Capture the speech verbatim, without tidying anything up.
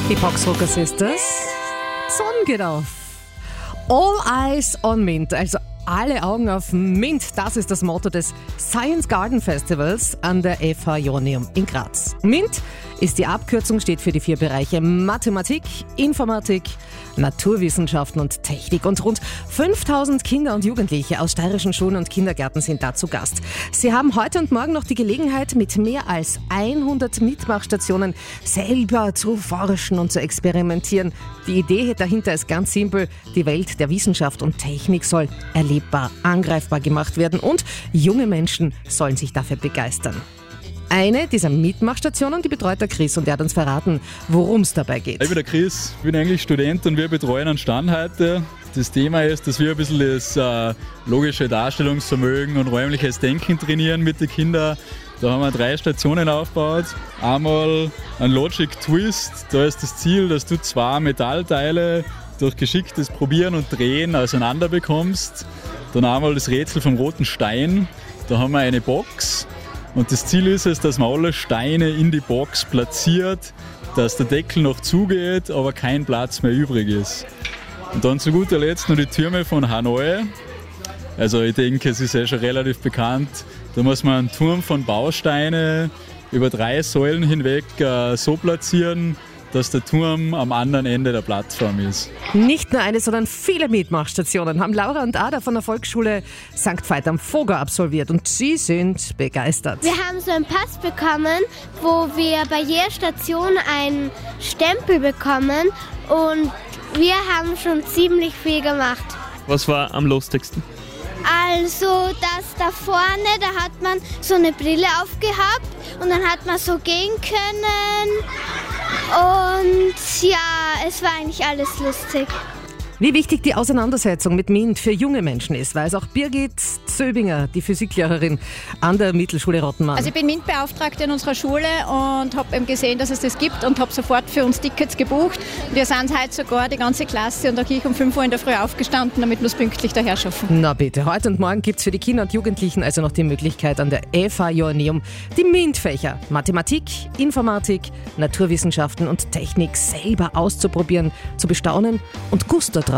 Die Boxrocker Sisters. Sonne geht auf. All Eyes on Mint, also alle Augen auf Mint. Das ist das Motto des Science Garden Festivals an der F H Joanneum in Graz. Mint ist die Abkürzung, steht für die vier Bereiche Mathematik, Informatik, Naturwissenschaften und Technik. Und rund fünftausend Kinder und Jugendliche aus steirischen Schulen und Kindergärten sind da zu Gast. Sie haben heute und morgen noch die Gelegenheit, mit mehr als hundert Mitmachstationen selber zu forschen und zu experimentieren. Die Idee dahinter ist ganz simpel. Die Welt der Wissenschaft und Technik soll erlebbar, angreifbar gemacht werden und junge Menschen sollen sich dafür begeistern. Eine dieser Mitmachstationen, die betreut der Chris, und er hat uns verraten, worum es dabei geht. Ich bin der Chris, bin eigentlich Student und wir betreuen einen Stand heute. Das Thema ist, dass wir ein bisschen das äh, logische Darstellungsvermögen und räumliches Denken trainieren mit den Kindern. Da haben wir drei Stationen aufgebaut. Einmal ein Logic Twist, da ist das Ziel, dass du zwei Metallteile durch geschicktes Probieren und Drehen auseinander bekommst. Dann einmal das Rätsel vom roten Stein, da haben wir eine Box. Und das Ziel ist es, dass man alle Steine in die Box platziert, dass der Deckel noch zugeht, aber kein Platz mehr übrig ist. Und dann zu guter Letzt noch die Türme von Hanoi. Also ich denke, es ist ja schon relativ bekannt. Da muss man einen Turm von Bausteinen über drei Säulen hinweg äh, so platzieren, dass der Turm am anderen Ende der Plattform ist. Nicht nur eine, sondern viele Mitmachstationen haben Laura und Ada von der Volksschule Sankt Veit am Voger absolviert und sie sind begeistert. Wir haben so einen Pass bekommen, wo wir bei jeder Station einen Stempel bekommen und wir haben schon ziemlich viel gemacht. Was war am lustigsten? Also das da vorne, da hat man so eine Brille aufgehabt und dann hat man so gehen können. Und ja, es war eigentlich alles lustig. Wie wichtig die Auseinandersetzung mit MINT für junge Menschen ist, weiß auch Birgit Zöbinger, die Physiklehrerin an der Mittelschule Rottenmann. Also ich bin MINT-Beauftragte in unserer Schule und habe eben gesehen, dass es das gibt und habe sofort für uns Tickets gebucht. Wir sind heute sogar die ganze Klasse und da gehe ich um fünf Uhr in der Früh aufgestanden, damit wir es pünktlich daher schaffen. Na bitte, heute und morgen gibt es für die Kinder und Jugendlichen also noch die Möglichkeit, an der F H Joanneum die MINT-Fächer Mathematik, Informatik, Naturwissenschaften und Technik selber auszuprobieren, zu bestaunen und Gusto